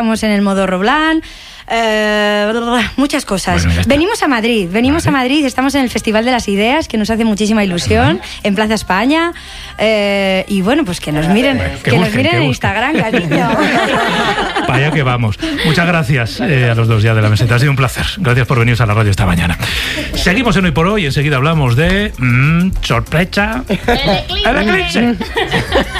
Estamos en el modo Roblán, muchas cosas. Bueno, venimos a Madrid, estamos en el Festival de las Ideas, que nos hace muchísima ilusión, en Plaza España, y bueno, pues que nos miren, nos miren en Instagram, cariño. Para allá que vamos. Muchas gracias a los dos ya de la meseta, ha sido un placer. Gracias por venir a la radio esta mañana. Seguimos en Hoy por Hoy, enseguida hablamos de sorpresa. El eclipse.